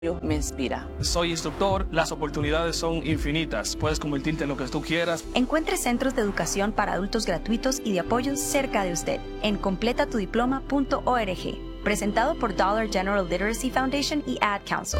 me inspira. Soy instructor, las oportunidades son infinitas. Puedes convertirte en lo que tú quieras. Encuentre centros de educación para adultos gratuitos y de apoyo cerca de usted en completatudiploma.org. Presentado por Dollar General Literacy Foundation y Ad Council.